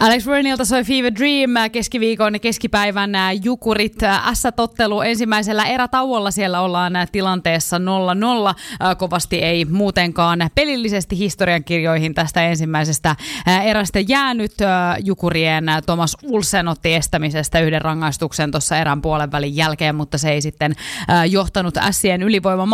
Alex Burnilta soi Fever Dream, keskiviikon keskipäivän Jukurit S-ottelu ensimmäisellä erätauolla. Siellä ollaan tilanteessa 0-0. Kovasti ei muutenkaan pelillisesti historiankirjoihin tästä ensimmäisestä erästä jäänyt. Jukurien Thomas Olsen otti estämisestä yhden rangaistuksen tuossa erän puolen välin jälkeen, mutta se ei sitten johtanut Ässien ylivoimamaaliin.